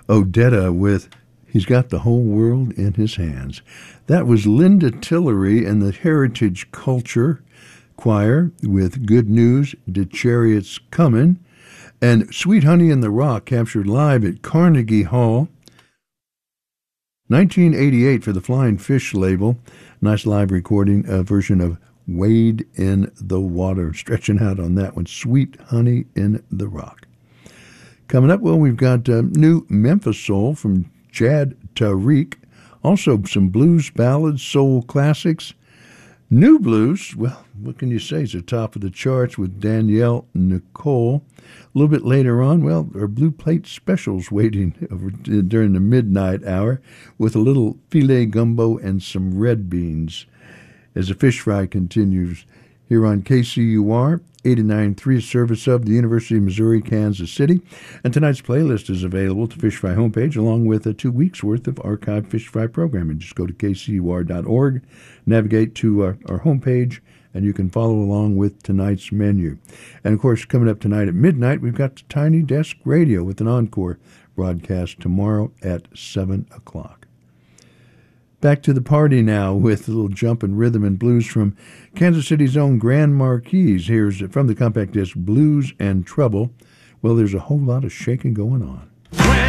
Odetta with He's Got the Whole World in His Hands. That was Linda Tillery and the Heritage Culture Choir with Good News, De Chariots Comin', and Sweet Honey in the Rock captured live at Carnegie Hall. 1988 for the Flying Fish label. Nice live recording, version of Wade in the Water. Stretching out on that one. Sweet Honey in the Rock. Coming up, well, we've got new Memphis Soul from Jad Tariq. Also some blues ballads, soul classics. New blues, well, what can you say? It's the top of the charts with Danielle Nicole. A little bit later on, well, our Blue Plate specials waiting during the midnight hour with a little filet gumbo and some red beans as the fish fry continues here on KCUR 89.3, service of the University of Missouri, Kansas City. And tonight's playlist is available at the Fish Fry homepage, along with 2 weeks' worth of archived Fish Fry programming. Just go to kcur.org, navigate to our homepage, and you can follow along with tonight's menu. And, of course, coming up tonight at midnight, we've got Tiny Desk Radio with an encore broadcast tomorrow at 7 o'clock. Back to the party now with a little jump in rhythm and blues from Kansas City's own Grand Marquis. Here's from the compact disc Blues and Trouble. Well, there's a whole lot of shaking going on.